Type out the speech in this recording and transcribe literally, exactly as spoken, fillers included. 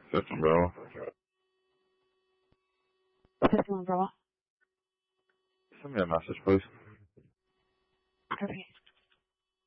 System, bro. System umbrella. Send me a message, please. Copy.